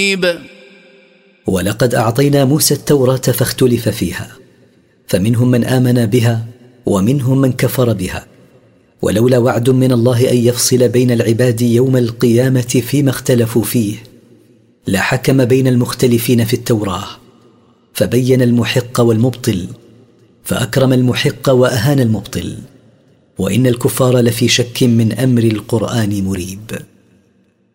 ولقد أعطينا موسى التوراة فاختلف فيها، فمنهم من آمن بها ومنهم من كفر بها، ولولا وعد من الله أن يفصل بين العباد يوم القيامة فيما اختلفوا فيه لحكم بين المختلفين في التوراة، فبين المحق والمبطل، فأكرم المحق وأهان المبطل، وإن الكفار لفي شك من أمر القرآن مريب.